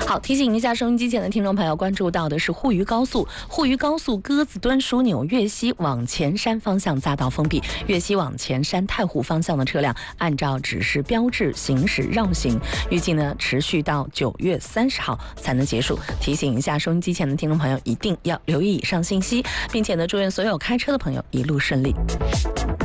好，提醒一下收音机前的听众朋友，关注到的是沪渝高速，沪渝高速鸽子墩枢纽粤西往前山方向匝道封闭，粤西往前山太湖方向的车辆按照指示标志行驶绕行，预计呢持续到9月30号才能结束。提醒一下收音机前的听众朋友，一定要留意以上信息，并且呢祝愿所有开车的朋友一路顺利。